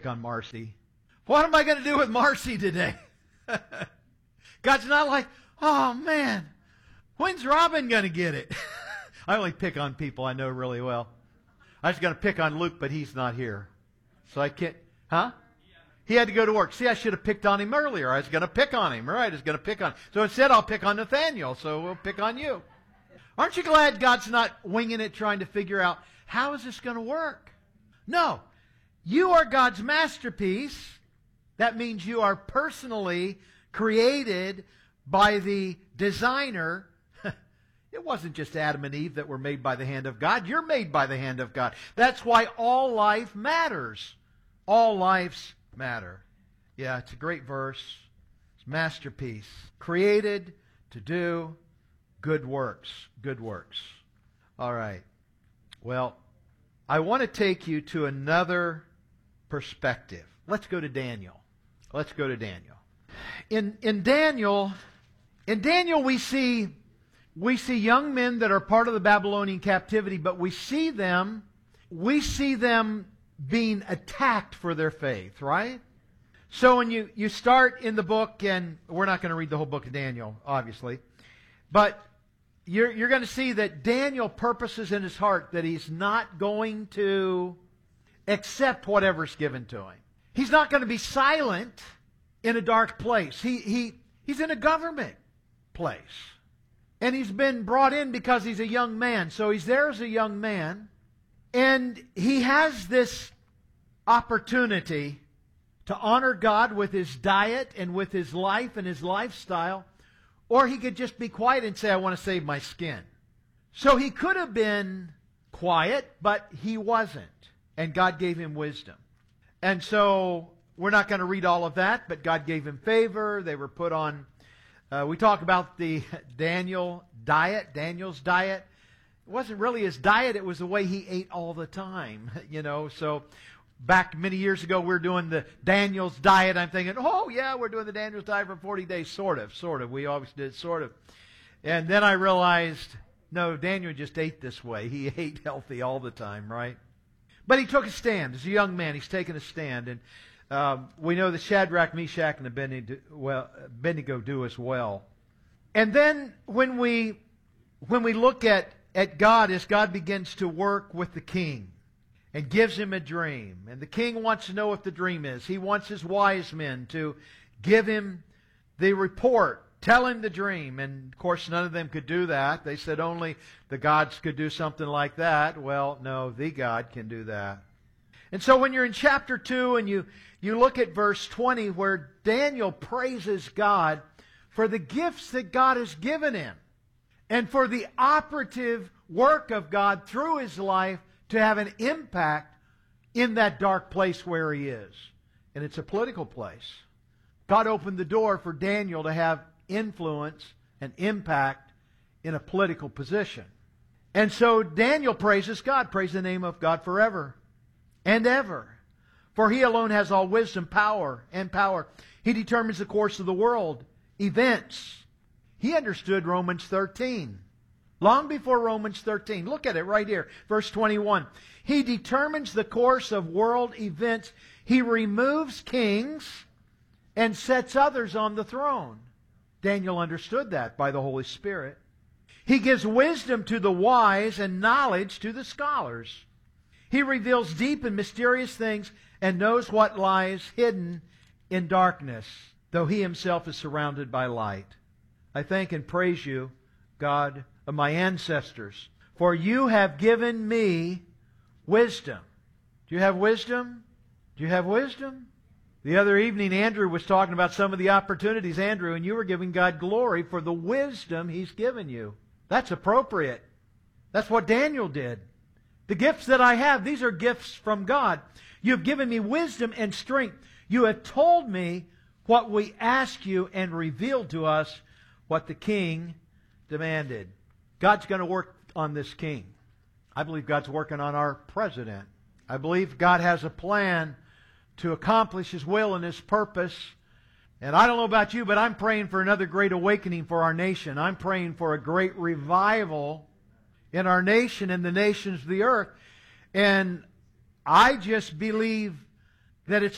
pick on Marcy. What am I going to do with Marcy today? God's not like, oh man, when's Robin going to get it? I only pick on people I know really well. I was going to pick on Luke, but he's not here. So I can't, huh? He had to go to work. See, I should have picked on him earlier. I was going to pick on him, right? I was going to pick on him. So instead, I'll pick on Nathaniel, so we'll pick on you. Aren't you glad God's not winging it, trying to figure out, how is this going to work? No. You are God's masterpiece. That means you are personally created by the designer. It wasn't just Adam and Eve that were made by the hand of God. You're made by the hand of God. That's why all life matters. All lives matter. Yeah, it's a great verse. It's masterpiece. Created to do good works. Good works. All right. Well, I want to take you to another perspective. Let's go to Daniel. Let's go to Daniel. In Daniel we see young men that are part of the Babylonian captivity, but we see them being attacked for their faith, right? So when you start in the book, and we're not going to read the whole book of Daniel, obviously, but you're going to see that Daniel purposes in his heart that he's not going to accept whatever's given to him. He's not going to be silent in a dark place. He's in a government place. And he's been brought in because he's a young man. So he's there as a young man. And he has this opportunity to honor God with his diet and with his life and his lifestyle. Or he could just be quiet and say, I want to save my skin. So he could have been quiet, but he wasn't. And God gave him wisdom. And so we're not going to read all of that, but God gave him favor. They were put on, we talk about the Daniel's diet. It wasn't really his diet, it was the way he ate all the time, So back many years ago, we were doing the Daniel's diet. I'm thinking, oh yeah, we're doing the Daniel's diet for 40 days, sort of. We always did sort of. And then I realized, no, Daniel just ate this way. He ate healthy all the time, right? But he took a stand. As a young man, he's taken a stand. And we know that Shadrach, Meshach, and Abednego do as well. And then when we look at God, as God begins to work with the king and gives him a dream, and the king wants to know what the dream is. He wants his wise men to give him the report, tell him the dream. And of course, none of them could do that. They said only the gods could do something like that. Well, no, the God can do that. And so when you're in chapter 2 and you look at verse 20, where Daniel praises God for the gifts that God has given him and for the operative work of God through his life to have an impact in that dark place where he is. And it's a political place. God opened the door for Daniel to have influence and impact in a political position. And so Daniel praises God, praise the name of God forever and ever. For he alone has all wisdom, power. He determines the course of the world, events. He understood Romans 13. Long before Romans 13. Look at it right here. Verse 21. He determines the course of world events. He removes kings and sets others on the throne. Daniel understood that by the Holy Spirit. He gives wisdom to the wise and knowledge to the scholars. He reveals deep and mysterious things and knows what lies hidden in darkness, though he himself is surrounded by light. I thank and praise you, God of my ancestors, for you have given me wisdom. Do you have wisdom? Do you have wisdom? The other evening, Andrew was talking about some of the opportunities, Andrew, and you were giving God glory for the wisdom He's given you. That's appropriate. That's what Daniel did. The gifts that I have, these are gifts from God. You've given me wisdom and strength. You have told me what we ask you and revealed to us what the king demanded. God's going to work on this king. I believe God's working on our president. I believe God has a plan to accomplish His will and His purpose. And I don't know about you, but I'm praying for another great awakening for our nation. I'm praying for a great revival in our nation and the nations of the earth. And I just believe that it's